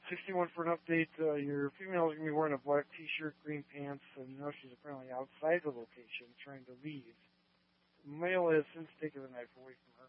61 for an update. Your female is going to be wearing a black t-shirt, green pants, and now she's apparently outside the location trying to leave. The male has since taken the knife away from